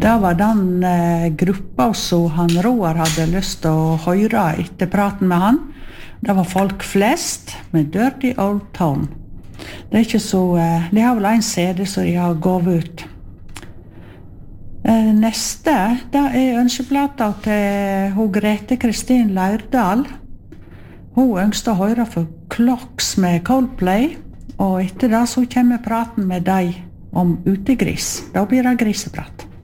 Det var den gruppa som han Roar hadde lyst til å høre etter praten med han. Det var folk flest med Dirty Old Town. Det ikke så, de har vel en CD som de har gått ut. Neste, det ønskeplata til hun Grete Kristin Leirdal. Hun ønsker å høre for Clocks med Coldplay, og etter det så kommer praten med deg om utegris. Da blir det griseprat.